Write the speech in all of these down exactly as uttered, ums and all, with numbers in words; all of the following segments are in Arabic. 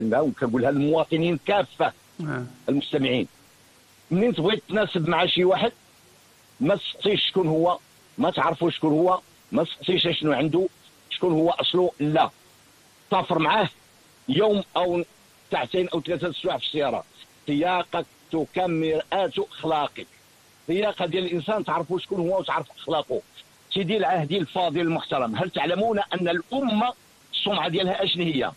وكنقولها للمواطنين كافه المستمعين. منين تبغي تتناسب مع شي واحد ما تسقسيش شكون هو، ما تعرفوش شكون هو، ما تسقسيش شنو عنده، شكون هو اصله، لا طافر معاه يوم او ساعتين او ثلاثه سوايع في السياره. سياقك تكمل اخلاقك. سياقه ديال الانسان تعرفوا شكون هو وتعرف اخلاقه. سيدي العهدي الفاضل المحترم، هل تعلمون ان الامه السمعه ديالها اشنو هي؟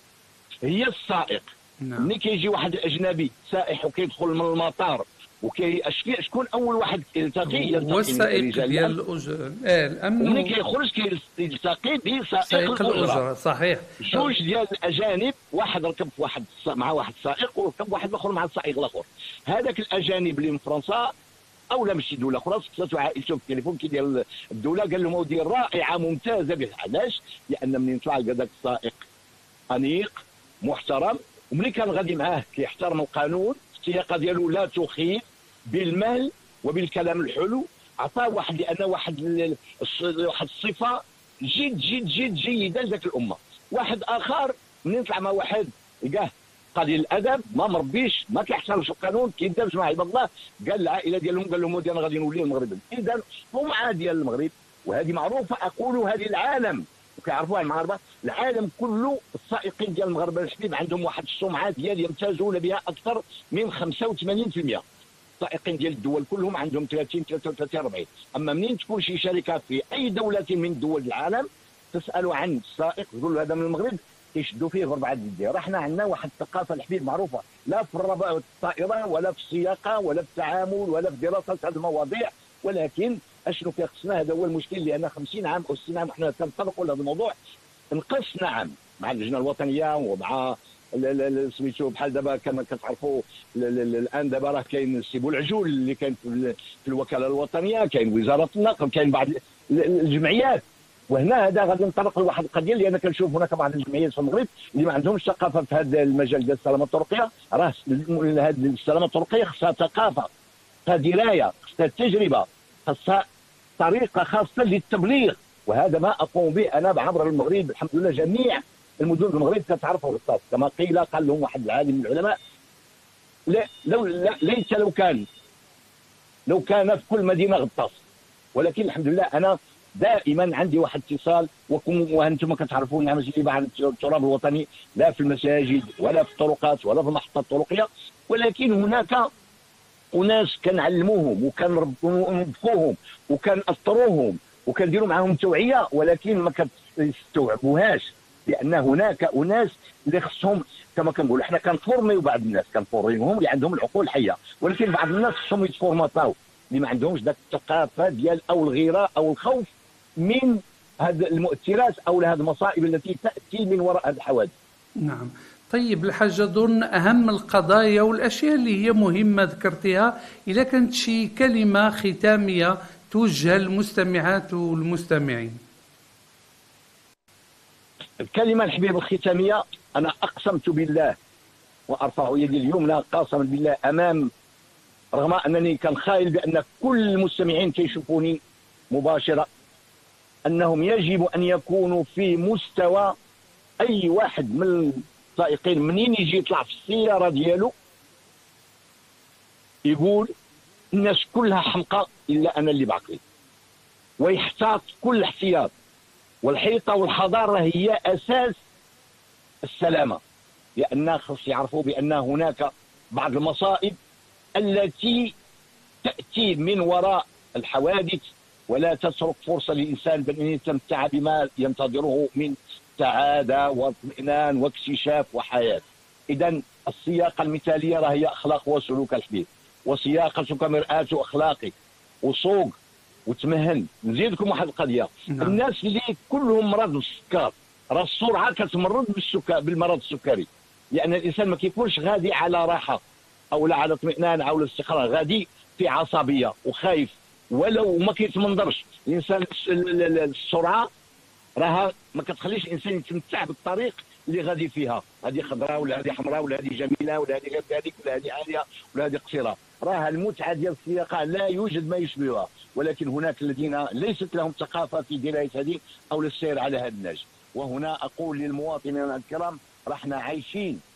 هي السائق. نعم. ملي كيجي واحد اجنبي سائح وكيدخل من المطار وكي شكون اول واحد يلتقي؟ يلتقي هو السائق ديال الاجره اه الامن. وملي كيخرج كيلتقي بسائق الاجره. صحيح. جوج ديال الاجانب، واحد ركب في واحد مع واحد السائق وركب واحد الاخر مع السائق الاخر. هذاك الاجانب اللي من فرنسا او لا ماشي دوله اخرى سقساتو عائلته في التليفون كي ديال الدوله قال لهم ودي رائعه ممتازه به. علاش؟ لان منين طلع هذاك السائق انيق محترم، وملي كان غادي معاه كيحترم القانون، السياقه ديالو لا تخيف بالمال وبالكلام الحلو. عطاه واحد لان واحد واحد الصفه جد جد جد جيده لذاك الامه. واحد اخر منين طلع مع واحد لقاه قليل الادب، ما مربيش، ما كيحترمش القانون، كيدابش مع عباد الله، قال العائله ديالهم قال لهم ودي انا غادي نولي المغرب. اذا السمعه ديال المغرب، وهذه معروفه اقول هذه العالم وكيعرفوها المغاربه، العالم كله السائقين ديال المغاربه الحبيب عندهم واحد السمعه ديال يمتازون بها اكثر من خمسة وثمانين بالمئة. السائقين ديال الدول كلهم عندهم ثلاثين ثلاثة وثلاثين أربعين. اما منين تكون شي شركه في اي دوله من دول العالم تسالوا عن السائق تقول له هذا من المغرب، كيشدوا فيه بربعه ديال. راه حنا عندنا واحد الثقافه الحبيب معروفه، لا في الطائره ولا في السياقه ولا في التعامل ولا في دراسه هذه المواضيع. ولكن اشنو كيخصنا؟ هذا هو المشكل، لان خمسين عام او ستين عام احنا كنطرقوا لهذا الموضوع. نقص نعم مع اللجنه الوطنيه ومع سميتو بحال دابا كما كتعرفوا الان دابا راه كاين السي بولعجول اللي كاين في الوكاله الوطنيه، كاين وزاره النقل، كاين بعض الجمعيات. وهنا هذا غادي نطرق لواحد القضيه، لان كنشوف هناك بعض الجمعيات في المغرب اللي ما عندهمش ثقافه في هذا المجال ديال السلامه الطرقيه. راه هذه السلامه الطرقيه خصها ثقافه، خصها درايه، خصها تجربه، خصها طريقه خاصه للتبليغ. وهذا ما اقوم به انا بعبر المغرب. الحمد لله جميع المدن المغرب كتعرف الغطاس كما قيل. قال لهم واحد العالم من العلماء، لا لو لا ليس لو كان لو كان في كل مدينه غطاس، ولكن الحمد لله انا دائما عندي واحد اتصال. وانتم كتعرفون نعم اللي بعد التراب الوطني لا في المساجد ولا في الطرقات ولا في المحطات الطرقيه، ولكن هناك وناس كنعلموهم وكنربوهم وكنأثروهم وكنديروا معاهم توعيه، ولكن ما كتستوعبوهاش، لان هناك اناس اللي خصهم كما كنقولوا حنا كنفورميو بعض الناس، كنفورميوهم اللي عندهم العقول الحيه، ولكن بعض الناس خصهم يتفورماتاو اللي ما عندهمش ذاك الثقافه ديال او الغيره او الخوف من هذه المؤثرات او هذه المصائب التي تاتي من وراء هذه الحوادث. نعم. طيب الحاج أظن أهم القضايا والأشياء اللي هي مهمة ذكرتها، إذا كانت شي كلمة ختامية توجه للمستمعات والمستمعين. الكلمة الحبيب الختامية، أنا أقسمت بالله وأرفع يدي اليمنى قاسما بالله أمام، رغم أنني كان خايل بأن كل المستمعين كيشوفوني مباشرة، أنهم يجب أن يكونوا في مستوى أي واحد من السائقين منين يجي يطلع في السيارة ديالو يقول الناس كلها حمقى إلا أنا اللي بعقلي، ويحتاط كل احتياط. والحيطة والحضارة هي أساس السلامة، لأن خص يعرفوا بأن هناك بعض المصائب التي تأتي من وراء الحوادث، ولا تترك فرصة للإنسان بأن يستمتع بما ينتظره من سعادة واطمئنان واكتشاف وحياة. إذا السياقة المثالية راه هي أخلاق وسلوك الحبيب، وسياقتك مرآة أخلاقك وصوق وتمهن. نزيدكم واحد القضية. نعم. الناس اللي كلهم مرض السكر، راه السرعة كتمرض بالسكر بالمرض السكري، لأن الإنسان ما كيكونش غادي على راحة أو لا على اطمئنان أو الاستقرار، غادي في عصبية وخايف، ولو ما كيتمنظرش الإنسان. السرعة راها ما كتخليش الانسان يتمتع بالطريق اللي غادي فيها، هذه خضراء ولا هذه حمراء ولا هذه جميله ولا هذه غير ذلك ولا هذه عاليه ولا هذه قصيره. راها المتعه ديال السياقه لا يوجد ما يشبهها، ولكن هناك الذين ليست لهم ثقافه في درايه هذه او للسير على هذا النهج. وهنا اقول للمواطنين الكرام راحنا عايشين